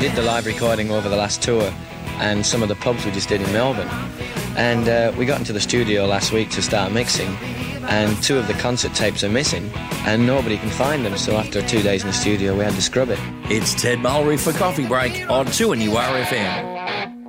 did the live recording over the last tour and some of the pubs we just did in Melbourne. And we got into the studio last week to start mixing, and 2 of the concert tapes are missing, and nobody can find them. So after 2 days in the studio, we had to scrub it. It's Ted Mulry for Coffee Break on 2NURFM.